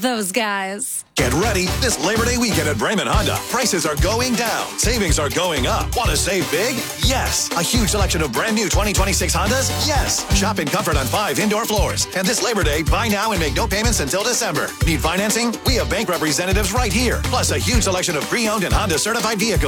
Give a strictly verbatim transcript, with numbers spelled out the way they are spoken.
those guys. Get ready this Labor Day weekend at Brayman Honda. Prices are going down. Savings are going up. Want to save big? Yes. A huge selection of brand new twenty twenty-six Hondas? Yes. Shop in comfort on five indoor floors. And this Labor Day, buy now and make no payments until December. Need financing? We have bank representatives right here. Plus a huge selection of pre-owned and Honda certified vehicles.